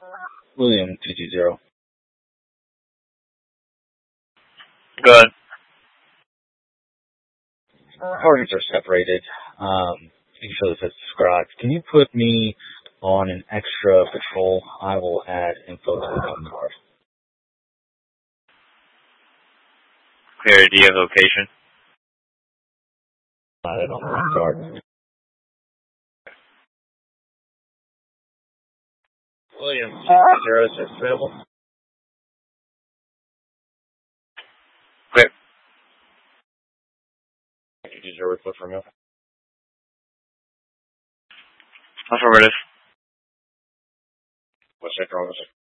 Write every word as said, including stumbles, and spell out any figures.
William two two zero. Good. Targets are separated. Um, you can show this as described. Can you put me on an extra patrol? I will add info to the gun card. Clear. Do you have location? Add it on the gun card. William zero six available. Clear. Use your report for me. Affirmative. What's that wrong with it?